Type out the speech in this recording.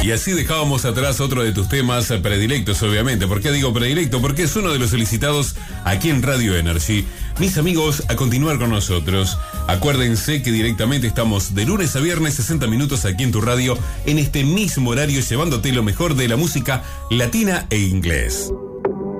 Y así dejábamos atrás otro de tus temas predilectos, obviamente. ¿Por qué digo predilecto? Porque es uno de los solicitados aquí en Radio Energy. Mis amigos, a continuar con nosotros. Acuérdense que directamente estamos de lunes a viernes, 60 minutos aquí en tu radio, en este mismo horario, llevándote lo mejor de la música latina e inglés.